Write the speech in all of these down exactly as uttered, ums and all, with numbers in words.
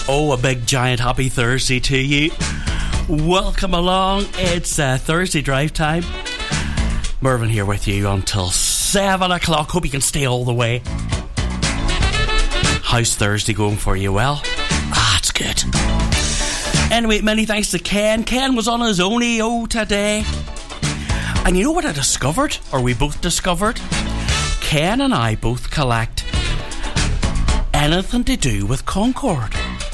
Oh, a big giant happy Thursday to you. Welcome along. It's uh, Thursday drive time. Mervyn here with you until seven o'clock. Hope you can stay all the way. How's Thursday going for you? Well, ah, it's good. Anyway, many thanks to Ken. Ken was on his own E O today. And you know what I discovered? Or we both discovered? Ken and I both collect anything to do with Concorde.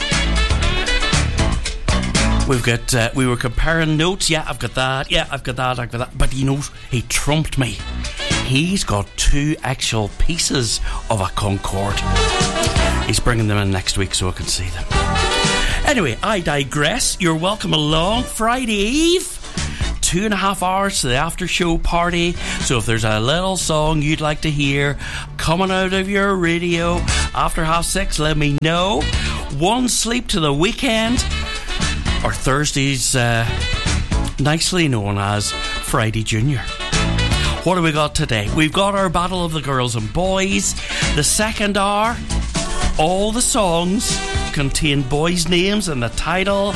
We've got, uh, we were comparing notes. Yeah, I've got that. Yeah, I've got that. I've got that. But you know, he trumped me. He's got two actual pieces of a Concorde. He's bringing them in next week so I can see them. Anyway, I digress. You're welcome along. Friday Eve. Two and a half hours to the after show party. So if there's a little song you'd like to hear coming out of your radio after half six, let me know. One sleep to the weekend. Or Thursday's uh, nicely known as Friday Junior. What do we got today? We've got our Battle of the Girls and Boys. The second hour, all the songs contain boys' names in the title.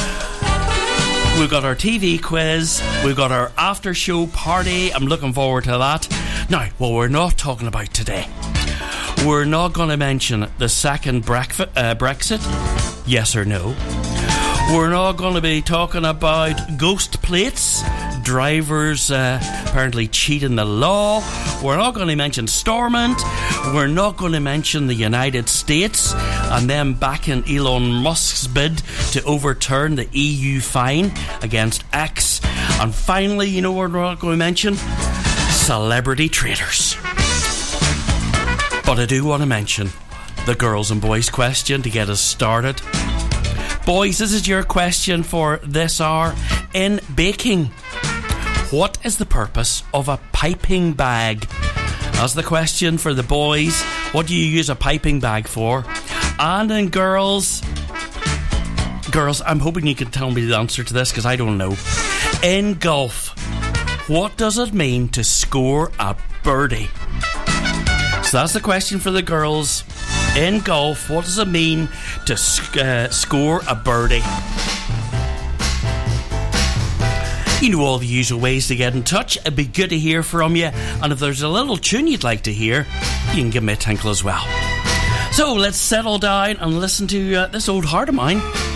We've got our T V quiz. We've got our after show party. I'm looking forward to that. Now, what we're not talking about today, we're not going to mention the second brexit, uh, Brexit. Yes or no? We're not going to be talking about ghost plates, drivers uh, apparently cheating the law. We're not going to mention Stormont. We're not going to mention the United States and them backing Elon Musk's bid to overturn the E U fine against X. And finally, you know what we're not going to mention? Celebrity traitors. But I do want to mention the girls and boys question to get us started. Boys, this is your question for this hour. In baking, what is the purpose of a piping bag? That's the question for the boys. What do you use a piping bag for? And in girls, girls, I'm hoping you can tell me the answer to this because I don't know. In golf, what does it mean to score a birdie? So that's the question for the girls. In golf, what does it mean to uh, score a birdie? You know all the usual ways to get in touch. It'd be good to hear from you. And if there's a little tune you'd like to hear, you can give me a tinkle as well. So let's settle down and listen to uh, this old heart of mine.